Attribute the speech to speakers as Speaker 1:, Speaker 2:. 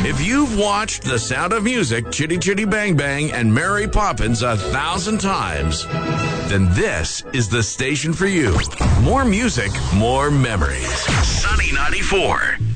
Speaker 1: If you've watched The Sound of Music, Chitty Chitty Bang Bang, and Mary Poppins 1,000 times, then this is the station for you. More music, more memories. Sunny 94.